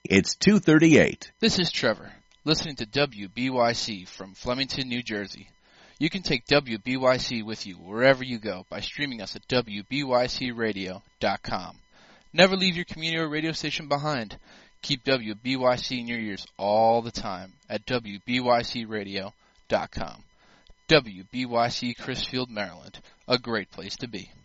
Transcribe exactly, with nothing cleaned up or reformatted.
It's two thirty-eight. This is Trevor, listening to W B Y C from Flemington, New Jersey. You can take W B Y C with you wherever you go by streaming us at W B Y C radio dot com. Never leave your community or radio station behind. Keep W B Y C in your ears all the time at W B Y C radio dot com. W B Y C Crisfield, Maryland, a great place to be.